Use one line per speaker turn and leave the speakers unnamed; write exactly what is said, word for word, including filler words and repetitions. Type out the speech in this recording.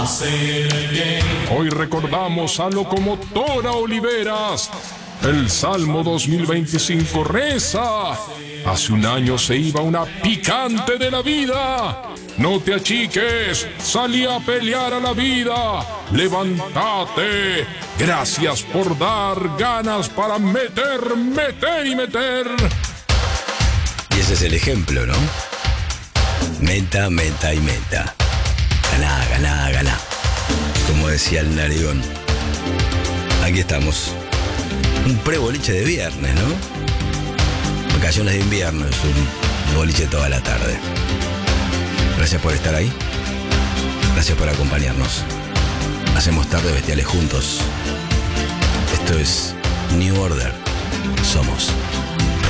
Hoy recordamos a Locomotora Oliveras. El Salmo dos mil veinticinco reza: hace un año se iba una picante de la vida. No te achiques, salí a pelear a la vida. Levántate, gracias por dar ganas para meter, meter y meter.
Y ese es el ejemplo, ¿no? Meta, meta y meta. Ganá, ganá, ganá. Como decía el narigón. Aquí estamos. Un pre-boliche de viernes, ¿no? Vacaciones de invierno, es un boliche toda la tarde. Gracias por estar ahí. Gracias por acompañarnos. Hacemos tardes bestiales juntos. Esto es New Order. Somos